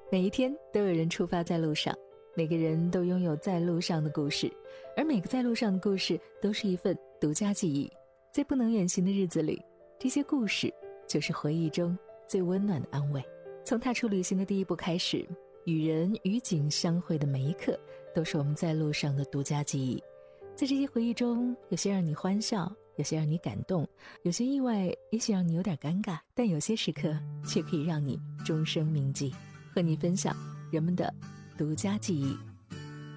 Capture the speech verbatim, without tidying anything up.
每一天都有人出发在路上，每个人都拥有在路上的故事，而每个在路上的故事都是一份独家记忆。在不能远行的日子里，这些故事就是回忆中最温暖的安慰。从踏出旅行的第一步开始，与人与景相会的每一刻都是我们在路上的独家记忆。在这些回忆中，有些让你欢笑，有些让你感动，有些意外也许让你有点尴尬，但有些时刻却可以让你终生铭记。和你分享人们的独家记忆。